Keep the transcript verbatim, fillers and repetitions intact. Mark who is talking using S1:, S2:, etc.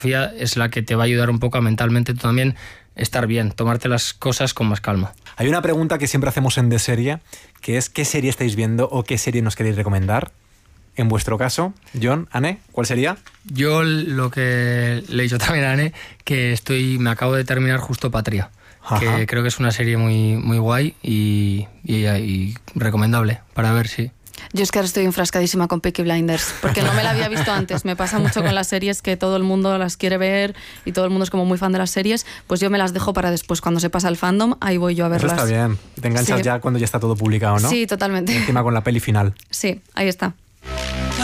S1: Es la que te va a ayudar un poco a mentalmente tú también estar bien, tomarte las cosas con más calma.
S2: Hay una pregunta que siempre hacemos en De Serie, que es ¿qué serie estáis viendo o qué serie nos queréis recomendar? En vuestro caso, Jon, Anne, ¿cuál sería?
S1: Yo lo que le he dicho también a Anne, que estoy, me acabo de terminar justo Patria, Ajá. que creo que es una serie muy, muy guay y, y, y recomendable para ver si...
S3: Yo es que ahora estoy enfrascadísima con Peaky Blinders, porque no me la había visto antes. Me pasa mucho con las series que todo el mundo las quiere ver y todo el mundo es como muy fan de las series, pues yo me las dejo para después. Cuando se pasa el fandom, ahí voy yo a verlas.
S2: Eso está bien. Te enganchas sí. ya cuando ya está todo publicado, ¿no?
S3: Sí, totalmente.
S2: Y encima con la peli final.
S3: Sí, ahí está.